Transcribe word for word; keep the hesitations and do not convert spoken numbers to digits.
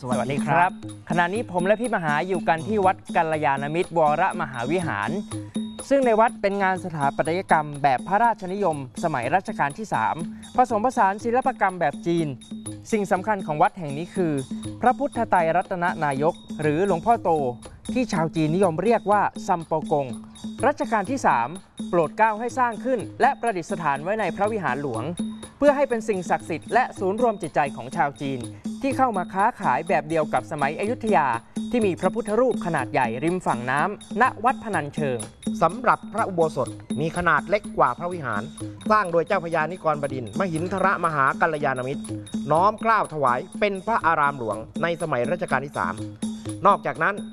สวัสดีครับขณะนี้ผมและพี่มหาอยู่กันที่วัดกัลยาณมิตรวรมหาวิหารซึ่งในวัดเป็นงานสถาปัตยกรรมแบบพระราชนิยมสมัยรัชกาลที่สามผสมผสานศิลปกรรมแบบจีนสิ่งสำคัญของวัดแห่งนี้คือพระพุทธไตรรัตนนายกหรือหลวงพ่อโตที่ชาวจีนนิยมเรียกว่าซัมโปกงรัชกาลที่สามโปรดเกล้าให้สร้างขึ้นและประดิษฐานไว้ในพระวิหารหลวงเพื่อให้เป็นสิ่งศักดิ์สิทธิ์และศูนย์รวมจิตใจของชาวจีนที่เข้ามาค้าขายแบบเดียวกับสมัยอยุธยาที่มีพระพุทธรูปขนาดใหญ่ริมฝั่งน้ำณวัดพนัญเชิงสำหรับพระอุโบสถมีขนาดเล็กกว่าพระวิหารสร้างโดยเจ้าพญานิกรบดินทร์มหินทรมหากัลยาณมิตรน้อมเกล้าถวายเป็นพระอารามหลวงในสมัยรัชกาลที่สามนอกจากนั้น